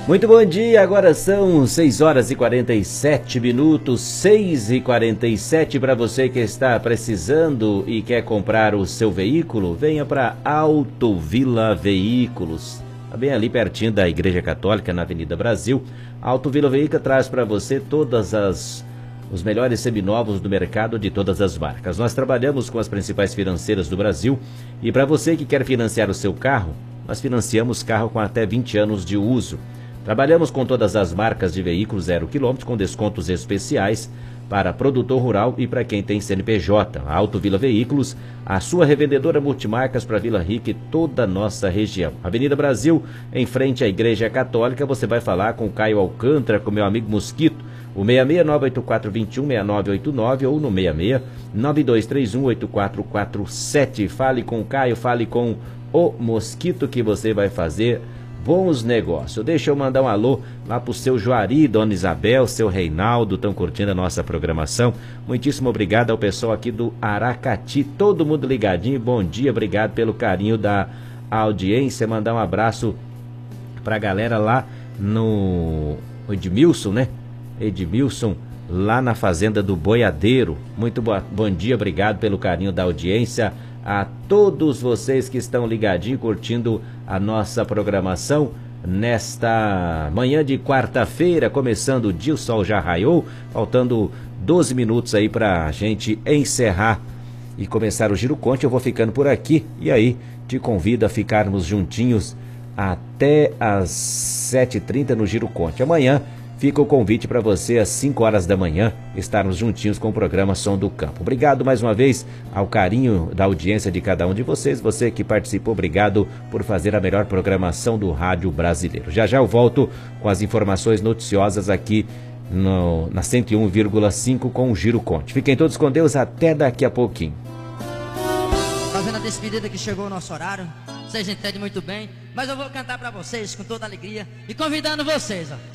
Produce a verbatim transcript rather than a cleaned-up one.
Muito bom dia, agora são seis horas e quarenta e sete minutos, seis e quarenta e sete. Para você que está precisando e quer comprar o seu veículo, venha para Auto Vila Veículos. Está bem ali pertinho da Igreja Católica, na Avenida Brasil. Auto Vila Veículos traz para você todas as os melhores seminovos do mercado de todas as marcas. Nós trabalhamos com as principais financeiras do Brasil e para você que quer financiar o seu carro, nós financiamos carro com até vinte anos de uso. Trabalhamos com todas as marcas de veículos zero quilômetro com descontos especiais para produtor rural e para quem tem C N P J. A Auto Vila Veículos, a sua revendedora multimarcas para Vila Rica e toda a nossa região. Avenida Brasil, em frente à Igreja Católica, você vai falar com o Caio Alcântara, com meu amigo Mosquito, o seis seis nove oito quatro dois um seis nove oito nove ou no seis seis nove dois três um oito quatro quatro sete. Fale com o Caio, fale com o Mosquito que você vai fazer bons negócios. Deixa eu mandar um alô lá pro seu Juari, Dona Isabel, seu Reinaldo, estão curtindo a nossa programação. Muitíssimo obrigado ao pessoal aqui do Aracati, todo mundo ligadinho, bom dia, obrigado pelo carinho da audiência. Mandar um abraço pra galera lá no Edmilson, né? Edmilson, lá na fazenda do Boiadeiro. Muito boa, bom dia, obrigado pelo carinho da audiência. A todos vocês que estão ligadinhos, curtindo a nossa programação nesta manhã de quarta-feira, começando o dia, o sol já raiou, faltando doze minutos aí pra gente encerrar e começar o Giro Conte. Eu vou ficando por aqui e aí te convido a ficarmos juntinhos até às sete e trinta no Giro Conte. Amanhã fica o convite para você às cinco horas da manhã estarmos juntinhos com o programa Som do Campo. Obrigado mais uma vez ao carinho da audiência de cada um de vocês. Você que participou, obrigado por fazer a melhor programação do rádio brasileiro. Já já eu volto com as informações noticiosas aqui no, na cento e um vírgula cinco com o Giro Conte. Fiquem todos com Deus, até daqui a pouquinho. Fazendo a despedida que chegou o nosso horário, vocês entendem muito bem, mas eu vou cantar para vocês com toda alegria e convidando vocês, ó.